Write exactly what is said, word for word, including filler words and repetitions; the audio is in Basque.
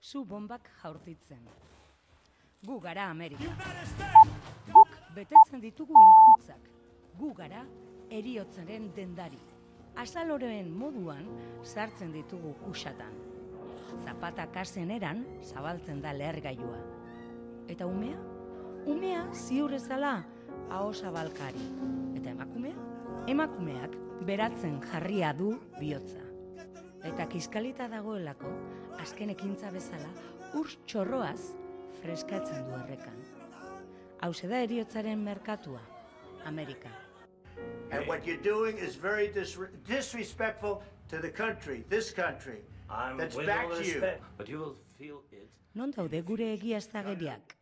zu bombak jaurtitzen. Gu gara Amerika. Guk betetzen ditugu hilkutzak. Gu gara heriotzaren dendari. Azaloreen moduan sartzen ditugu kusatan. Zapata kasen eran zabaltzen da lehergailua. Eta umea? Umea ziur ezala aho zabalkari. Eta emakumea? Emakumeak beratzen jarria du bihotza. Eta kiskalita dagoelako, azken ekintza bezala, ur txorroaz freskatzen du errekan. Hauze da heriotzaren merkatua, Amerika. And what you're doing is very dis disrespectful to the country, this country. I'm That's with back all to you. respect, but you will feel it. Non daude gure egiaztageriak?